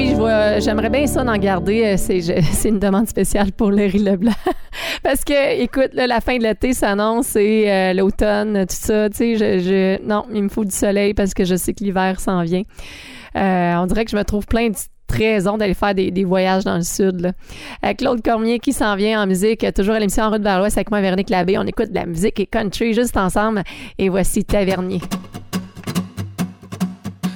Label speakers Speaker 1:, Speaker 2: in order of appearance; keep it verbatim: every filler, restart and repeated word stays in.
Speaker 1: oui, je vois, j'aimerais bien ça d'en garder. C'est, je, c'est une demande spéciale pour Laurie Leblanc. Parce que, écoute, là, la fin de l'été s'annonce, c'est euh, l'automne, tout ça. Tu sais, je, je, non, il me faut du soleil parce que je sais que l'hiver s'en vient. Euh, on dirait que je me trouve plein de raisons d'aller faire des, des voyages dans le sud. Là. Euh, Claude Cormier qui s'en vient en musique, toujours à l'émission En route vers l'Ouest avec moi, Véronique Labbé. On écoute de la musique et country juste ensemble. Et voici Tavernier.